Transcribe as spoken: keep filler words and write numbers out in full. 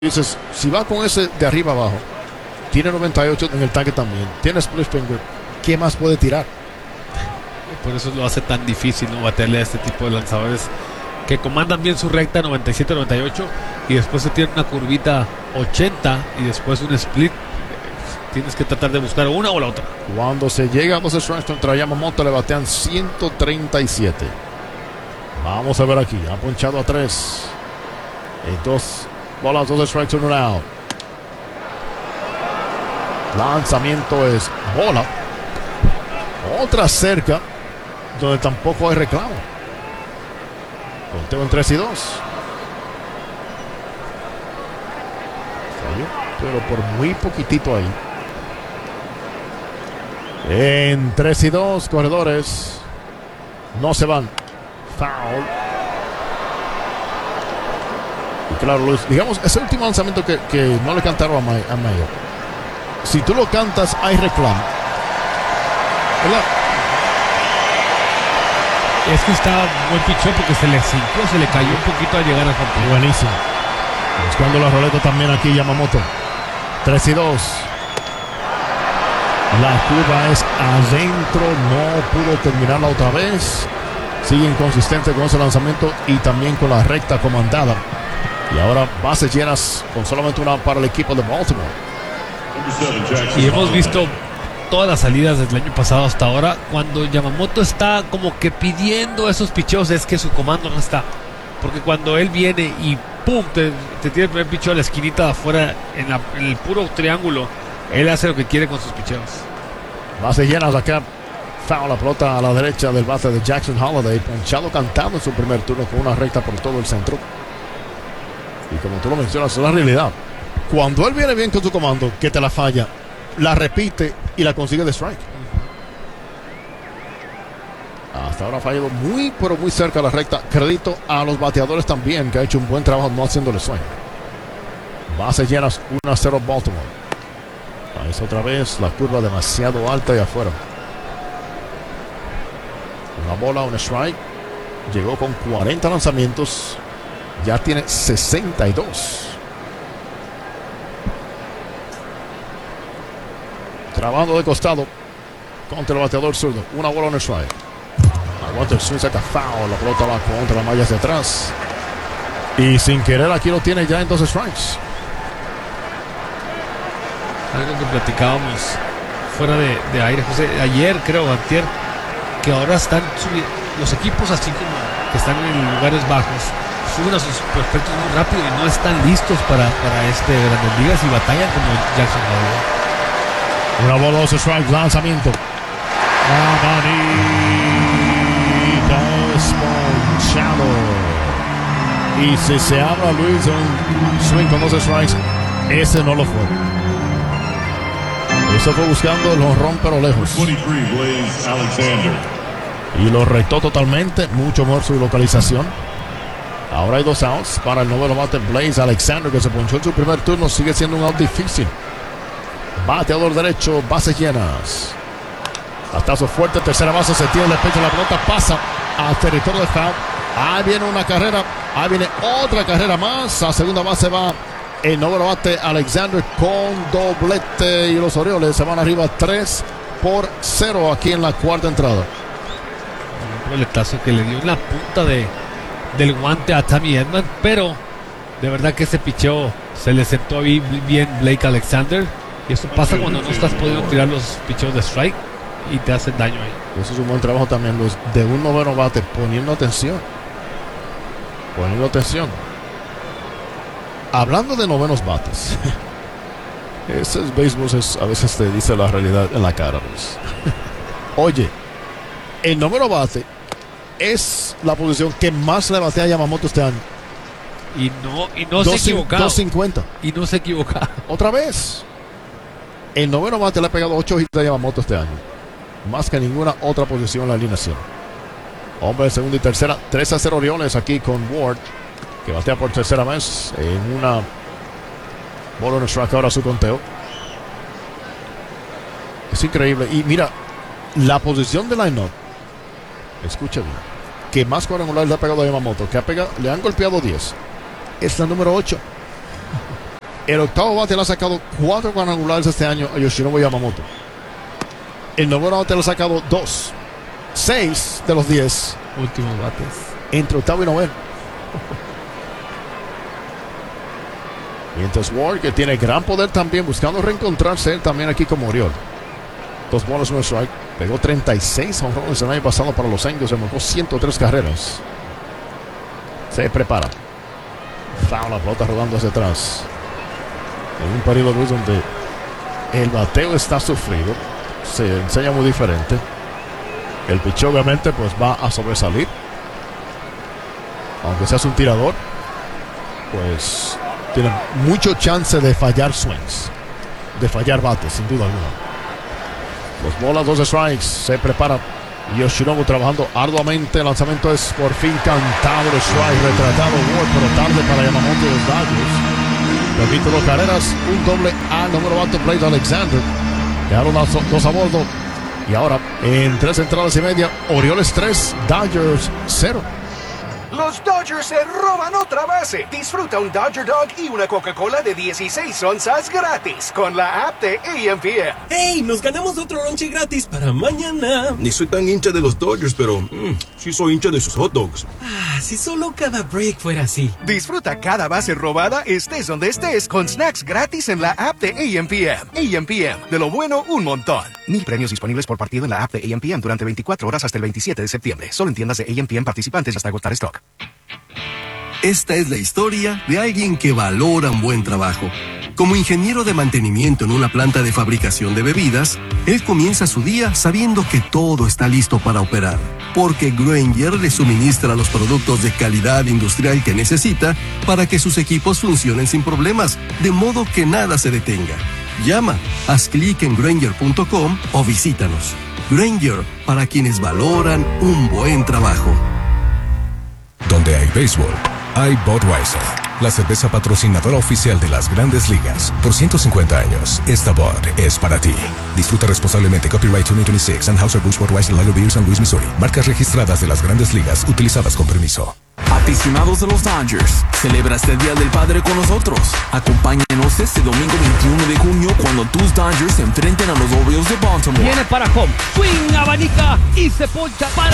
Dices, si va con ese de arriba abajo, tiene noventa y ocho en el tanque también, tiene split finger, ¿qué más puede tirar? Por eso lo hace tan difícil, ¿no? Baterle a este tipo de lanzadores que comandan bien su recta noventa y siete noventa y ocho y después se tiene una curvita ochenta y después un split. Tienes que tratar de buscar una o la otra. Cuando se llega a dos strikes contra Yamamoto, le batean ciento treinta y siete. Vamos a ver aquí, ha ponchado a tres. Entonces, bolas, dos strikes, un out. Lanzamiento es bola. Otra cerca, donde tampoco hay reclamo. Conteo en tres y dos. Falló, pero por muy poquitito ahí. En tres y dos, corredores. No se van. Foul. Y claro, Luis, digamos, ese último lanzamiento que, que no le cantaron a, May, a Mayer. Si tú lo cantas, hay reclamo. ¿Verdad? Es que está buen pichón porque se le cinco, se le cayó un poquito al llegar a campo. Buenísimo. Buscando la roleta también aquí Yamamoto. tres y dos. La curva es adentro. No pudo terminarla otra vez. Sigue inconsistente con ese lanzamiento y también con la recta comandada. Y ahora bases llenas con solamente una para el equipo de Baltimore. Y hemos visto todas las salidas desde el año pasado hasta ahora. Cuando Yamamoto está como que pidiendo esos picheos, es que su comando no está. Porque cuando él viene y ¡pum! Te, te tiene el primer picheo a la esquinita de afuera en, la, en el puro triángulo, él hace lo que quiere con sus picheos. Bases llenas acá. Foul, la pelota a la derecha del bate de Jackson Holliday. Ponchado cantando en su primer turno con una recta por todo el centro. Y como tú lo mencionas, es la realidad. Cuando él viene bien con su comando, que te la falla, la repite y la consigue de strike. Hasta ahora ha fallado muy, pero muy cerca de la recta. Crédito a los bateadores también, que ha hecho un buen trabajo no haciéndole swing. Bases llenas, uno a cero Baltimore. Ahí es otra vez la curva demasiado alta y afuera. Una bola, un strike. Llegó con cuarenta lanzamientos. Ya tiene sesenta y dos. Trabajando de costado contra el bateador zurdo. Una bola, un strike. Aguanta el swing, saca foul. La pelota va contra las mallas de atrás. Y sin querer aquí lo tiene ya en dos strikes. Algo que platicábamos fuera de, de aire, José, ayer creo, antier, que ahora están subiendo los equipos así como que están en lugares bajos, suben a sus prospectos muy rápido y no están listos para, para este Grandes Ligas y batallan como Jackson Holliday. Una bola, dos strikes, lanzamiento. Amanita esponchado. Y si se habla, Luis, un swing con dos strikes, ese no lo fue. Eso fue buscando el jonrón pero lejos. Y lo rectó totalmente. Mucho mejor su localización. Ahora hay dos outs para el noveno bate Blaze Alexander, que se ponchó en su primer turno. Sigue siendo un out difícil. Bateador derecho, bases llenas. Batazo fuerte, tercera base, se tira el despecho, la pelota pasa al territorio de foul. Ahí viene una carrera, ahí viene otra carrera más. A segunda base va el noveno bate Alexander con doblete y los Orioles se van arriba tres por cero aquí en la cuarta entrada. Un boletazo que le dio en la punta de, del guante a Tommy Edman, pero de verdad que ese picheo se le sentó ahí bien Blake Alexander. Y eso pasa cuando no estás pudiendo tirar los picheos de strike y te hacen daño ahí. Eso es un buen trabajo también, Luis, de un noveno bate poniendo atención. Poniendo atención. Hablando de novenos bates, ese es béisbol, es, a veces te dice la realidad en la cara, Luis. Oye, el noveno bate es la posición que más le batea a Yamamoto este año. Y no, y no se ha equivocado. dos cincuenta. Y no se ha equivocado. Otra vez. El noveno bate le ha pegado ocho hits a Yamamoto este año. Más que ninguna otra posición en la alineación. Hombre de segunda y tercera. tres a cero Orioles aquí con Ward, que batea por tercera vez en una bola en strike. Ahora su conteo. Es increíble. Y mira, la posición de line-up, escucha bien, que más cuadrangulares le ha pegado a Yamamoto, que ha pegado, le han golpeado diez, es la número ocho. El octavo bate le ha sacado cuatro cuadrangulares este año a Yoshinobu Yamamoto. El noveno bate le ha sacado dos. Seis de los diez últimos bates entre octavo y noveno. Mientras Ward, que tiene gran poder también, buscando reencontrarse él también aquí como Oriol. Dos bolas, un strike. Pegó treinta y seis honrones el año pasado para los Angels. Se marcó ciento tres carreras. Se prepara. Foul, la pelota rodando hacia atrás. En un periodo Luis donde el bateo está sufrido. Se enseña muy diferente. El pitch obviamente pues va a sobresalir. Aunque seas un tirador, pues tiene mucho chance de fallar swings, de fallar bates, sin duda alguna. Dos bolas, dos strikes. Se prepara Yoshinobu trabajando arduamente. El lanzamiento es por fin cantado. El strike retratado Ward, pero tarde para Yamamoto y los Dodgers. Repito, dos carreras, un doble al número bate Blaze Alexander. Quedaron dos, dos a bordo. Y ahora, en tres entradas y media, Orioles tres, Dodgers cero. Los Dodgers se roban otra base. Disfruta un Dodger Dog y una Coca-Cola de dieciséis onzas gratis con la app de A M P M. ¡Hey! Nos ganamos otro lonche gratis para mañana. Ni soy tan hincha de los Dodgers, pero mmm, sí soy hincha de sus hot dogs. Ah, si solo cada break fuera así. Disfruta cada base robada, estés donde estés, con snacks gratis en la app de A M P M. A M P M, de lo bueno, un montón. Mil premios disponibles por partido en la app de A M P M durante veinticuatro horas hasta el veintisiete de septiembre. Solo en tiendas de A M P M participantes hasta agotar stock. Esta es la historia de alguien que valora un buen trabajo. Como ingeniero de mantenimiento en una planta de fabricación de bebidas, él comienza su día sabiendo que todo está listo para operar, porque Grainger le suministra los productos de calidad industrial que necesita para que sus equipos funcionen sin problemas, de modo que nada se detenga. Llama, haz clic en Grainger punto com o visítanos. Grainger, para quienes valoran un buen trabajo. Donde hay béisbol, hay Budweiser, la cerveza patrocinadora oficial de las Grandes Ligas. Por ciento cincuenta años, esta Bud es para ti. Disfruta responsablemente. Copyright dos mil veintiséis, Anheuser-Busch Budweiser Lager Beer, San Luis, Missouri. Marcas registradas de las Grandes Ligas, utilizadas con permiso. Aficionados de los Dodgers, celebra este Día del Padre con nosotros. Acompáñanos este domingo veintiuno de junio cuando tus Dodgers se enfrenten a los Orioles de Baltimore. Viene para home, swing, abanica y se poncha para